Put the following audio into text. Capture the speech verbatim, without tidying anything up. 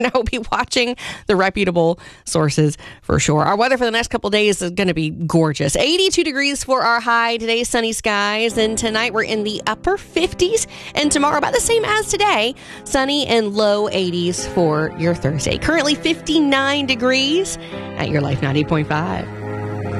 I will be watching the reputable sources for sure. Our weather for the next couple of days is going to be gorgeous. eighty-two degrees for our high. Today, sunny skies. And tonight, we're in the upper fifties. And tomorrow, about the same as today, sunny and low eighties for your Thursday. Currently fifty-nine degrees at your Life ninety point five.